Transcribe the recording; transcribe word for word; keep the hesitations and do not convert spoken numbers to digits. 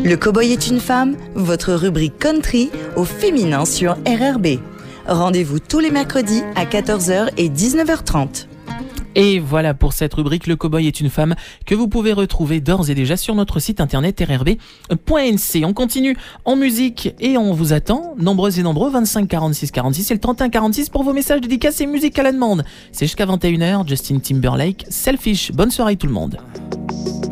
Le Cowboy est une femme, votre rubrique country au féminin sur R R B. Rendez-vous tous les mercredis à quatorze heures et dix-neuf heures trente. Et voilà pour cette rubrique Le Cowboy est une femme que vous pouvez retrouver d'ores et déjà sur notre site internet r r b point n c. On continue en musique et on vous attend, nombreux et nombreux, vingt-cinq quarante-six quarante-six et le trente et un quarante-six pour vos messages dédicaces et musique à la demande. C'est jusqu'à vingt et une heures, Justin Timberlake, Selfish. Bonne soirée tout le monde.